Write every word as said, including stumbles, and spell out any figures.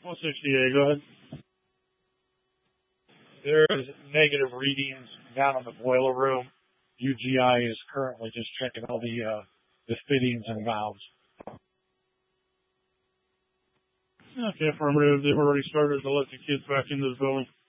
one sixty-eight, go ahead. There is negative readings down in the boiler room. U G I is currently just checking all the uh, the fittings and valves. Okay, affirmative. They've already started to let the kids back into the building.